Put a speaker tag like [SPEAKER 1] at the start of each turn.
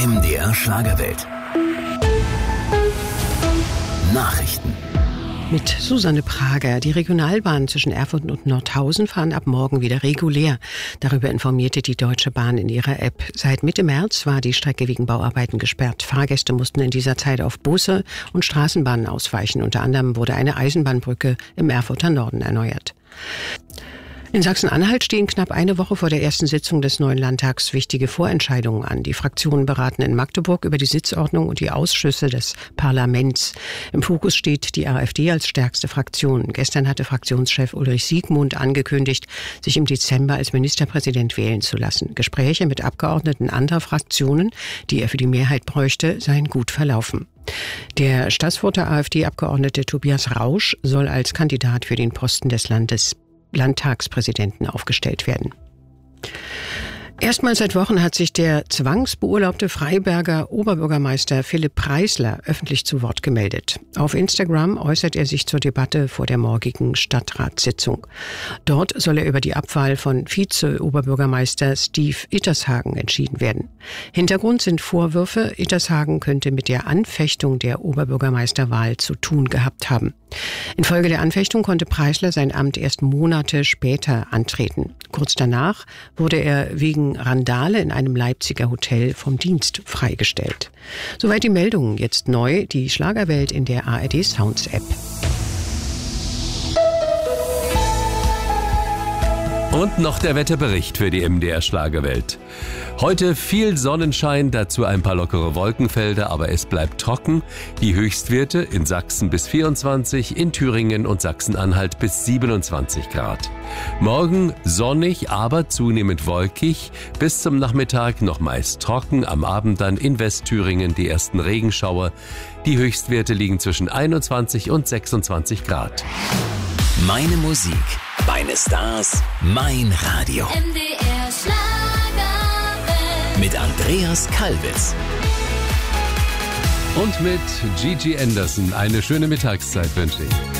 [SPEAKER 1] MDR Schlagerwelt. Nachrichten.
[SPEAKER 2] Mit Susanne Prager. Die Regionalbahnen zwischen Erfurt und Nordhausen fahren ab morgen wieder regulär. Darüber informierte die Deutsche Bahn in ihrer App. Seit Mitte März war die Strecke wegen Bauarbeiten gesperrt. Fahrgäste mussten in dieser Zeit auf Busse und Straßenbahnen ausweichen. Unter anderem wurde eine Eisenbahnbrücke im Erfurter Norden erneuert. In Sachsen-Anhalt stehen knapp eine Woche vor der ersten Sitzung des neuen Landtags wichtige Vorentscheidungen an. Die Fraktionen beraten in Magdeburg über die Sitzordnung und die Ausschüsse des Parlaments. Im Fokus steht die AfD als stärkste Fraktion. Gestern hatte Fraktionschef Ulrich Siegmund angekündigt, sich im Dezember als Ministerpräsident wählen zu lassen. Gespräche mit Abgeordneten anderer Fraktionen, die er für die Mehrheit bräuchte, seien gut verlaufen. Der Staßfurter AfD-Abgeordnete Tobias Rausch soll als Kandidat für den Posten des Landtagspräsidenten aufgestellt werden. Erstmals seit Wochen hat sich der zwangsbeurlaubte Freiberger Oberbürgermeister Philipp Preisler öffentlich zu Wort gemeldet. Auf Instagram äußert er sich zur Debatte vor der morgigen Stadtratssitzung. Dort soll er über die Abwahl von Vize-Oberbürgermeister Steve Ittershagen entschieden werden. Hintergrund sind Vorwürfe, Ittershagen könnte mit der Anfechtung der Oberbürgermeisterwahl zu tun gehabt haben. Infolge der Anfechtung konnte Preisler sein Amt erst Monate später antreten. Kurz danach wurde er wegen Randale in einem Leipziger Hotel vom Dienst freigestellt. Soweit die Meldungen. Jetzt neu die Schlagerwelt in der ARD Sounds App.
[SPEAKER 3] Und noch der Wetterbericht für die MDR Schlagerwelt. Heute viel Sonnenschein, dazu ein paar lockere Wolkenfelder, aber es bleibt trocken. Die Höchstwerte in Sachsen bis 24, in Thüringen und Sachsen-Anhalt bis 27 Grad. Morgen sonnig, aber zunehmend wolkig. Bis zum Nachmittag noch meist trocken, am Abend dann in Westthüringen die ersten Regenschauer. Die Höchstwerte liegen zwischen 21 und 26 Grad.
[SPEAKER 1] Meine Musik, meine Stars, mein Radio.
[SPEAKER 4] MDR Schlagerwelt.
[SPEAKER 1] Mit Andreas Kalbitz.
[SPEAKER 3] Und mit Gigi Anderson eine schöne Mittagszeit wünsche ich.